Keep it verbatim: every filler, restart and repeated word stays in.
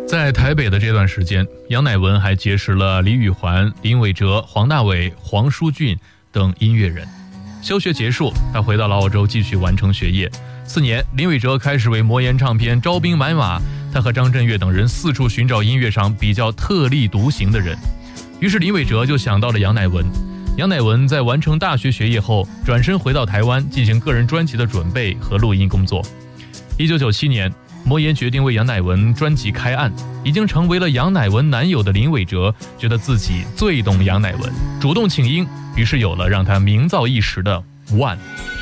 在台北的这段时间，杨乃文还结识了李宇环、林伟哲、黄大炜、黄舒骏等音乐人。休学结束，他回到了澳洲继续完成学业。次年，林伟哲开始为魔岩唱片招兵买马，他和张震岳等人四处寻找音乐上比较特立独行的人。于是林伟哲就想到了杨乃文。杨乃文在完成大学学业后，转身回到台湾进行个人专辑的准备和录音工作。一九九七年，魔岩决定为杨乃文专辑开案，已经成为了杨乃文男友的林伟哲觉得自己最懂杨乃文，主动请缨，于是有了让他名噪一时的 One。